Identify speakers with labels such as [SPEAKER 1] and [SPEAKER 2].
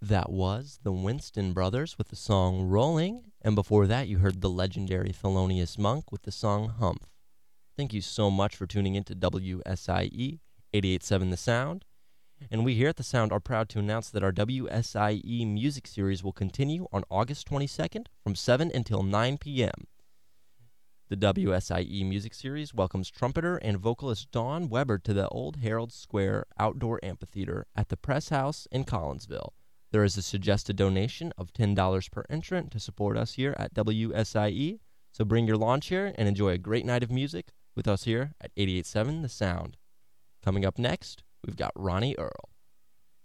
[SPEAKER 1] That was the Winston Brothers with the song Rolling, and before that you heard the legendary Thelonious Monk with the song Humph. Thank you so much for tuning in to WSIE 88.7 The Sound, and we here at The Sound are proud to announce that our WSIE music series will continue on August 22nd from 7 until 9 p.m. The WSIE music series welcomes trumpeter and vocalist Dawn Weber to the Old Herald Square Outdoor Amphitheater at the Press House in Collinsville. There is a suggested donation of $10 per entrant to support us here at WSIE, so bring your lawn chair and enjoy a great night of music with us here at 88.7 The Sound. Coming up next, we've got Ronnie Earl.